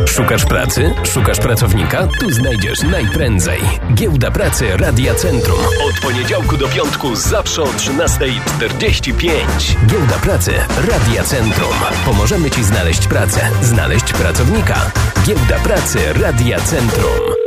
Szukasz pracy? Szukasz pracownika? Tu znajdziesz najprędzej. Giełda Pracy Radia Centrum. Od poniedziałku do piątku zawsze o 13:45. Giełda Pracy Radia Centrum. Pomożemy Ci znaleźć pracę, znaleźć pracownika. Giełda Pracy Radia Centrum.